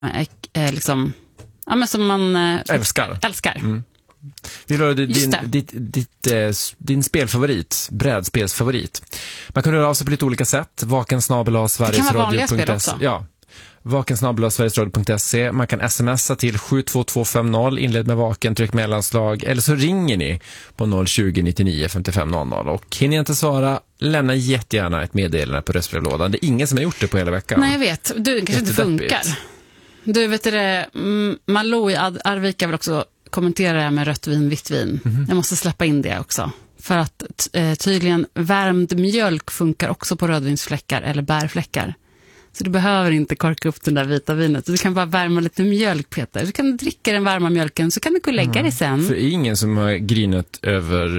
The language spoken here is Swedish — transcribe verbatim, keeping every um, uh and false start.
eh, liksom, ja, men som man eh, älskar. älskar. Mm. Vi rör din, ditt, ditt, eh, din spelfavorit, brädspelsfavorit. Man kan röra av sig på lite olika sätt. Vaken snabel a Sveriges radio punkt se. Ja. Vaken snabel a Sveriges radio punkt se. Man kan smsa till sju två två fem noll, inled med vaken, tryck mellanslag, eller så ringer ni på noll tjugo nittionio femtiofem noll noll. Och hinner jag inte svara, lämna jättegärna ett meddelande på röstbrevlådan. Det är ingen som har gjort det på hela veckan. Nej, jag vet. Du, kanske inte funkar. Du, vet det, Malou i Arvika vill också kommentera det här med rött vin, vitt vin. Mm-hmm. Jag måste släppa in det också. För att eh, tydligen värmd mjölk funkar också på rödvinsfläckar eller bärfläckar. Så du behöver inte korka upp den där vita vinet. Du kan bara värma lite mjölk, Peter. Så kan du dricka den varma mjölken, så kan du gå och lägga mm. dig sen. För ingen som har grinat över